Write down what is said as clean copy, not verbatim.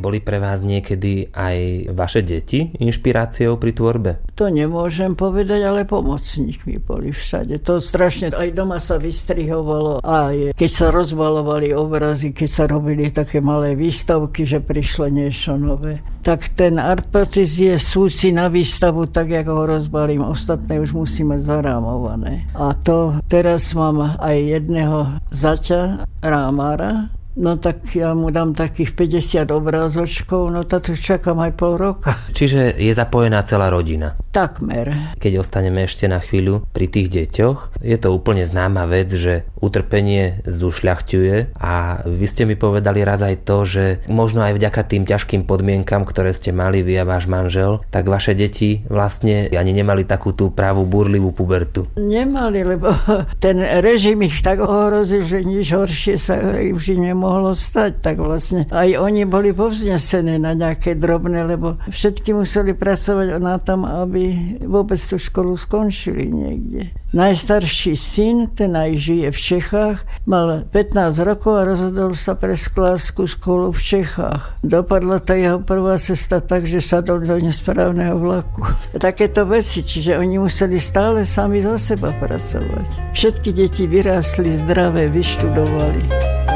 Boli pre vás niekedy aj vaše deti inšpiráciou pri tvorbe? To nemôžem povedať, ale pomocníkmi boli všade. To strašne, aj doma sa vystrihovalo, aj keď sa rozmalovali obrazy, keď sa robili také malé výstavky, že prišlo niečo nové. Tak ten artpatis je súci na výstavu, tak ako ho rozbalím. Ostatné už musí mať zarámované. A to teraz mám aj jedného zaťa, rámara. No tak ja mu dám takých 50 obrázočkov, no to čakám aj pol roka. Čiže je zapojená celá rodina? Takmer. Keď ostaneme ešte na chvíľu pri tých deťoch, je to úplne známa vec, že utrpenie zušľachťuje a vy ste mi povedali raz aj to, že možno aj vďaka tým ťažkým podmienkam, ktoré ste mali vy a váš manžel, tak vaše deti vlastne ani nemali takú tú pravú burlivú pubertu. Nemali, lebo ten režim ich tak ohrozil, že nič horšie sa už nemohlo stať, tak vlastne aj oni boli povznesené na nejaké drobné, lebo všetky museli pracovať na tom, aby vôbec tú školu skončili niekde. Najstarší syn, ten aj žije v Čechách, mal 15 rokov a rozhodol sa pre sklárskú školu v Čechách. Dopadla tá jeho prvá cesta tak, že sadol do nesprávneho vlaku. Takéto veci, čiže oni museli stále sami za seba pracovať. Všetky deti vyrástli zdravé, vyštudovali.